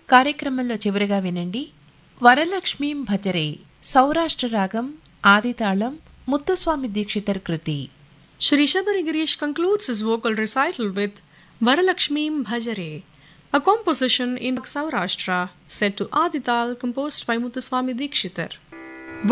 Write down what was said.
కార్యక్రమంలో చివరిగా వినండి వరలక్ష్మీం భజరే సౌరాష్ట్ర రాగం ఆదితాళం ముత్తుస్వామి దీక్షితర్ కృతి. Shri Shabari Girish concludes his vocal recital with Varalakshmim Bhajare, a composition in Saurashtra set to Adital composed by Muthuswami Dikshitar.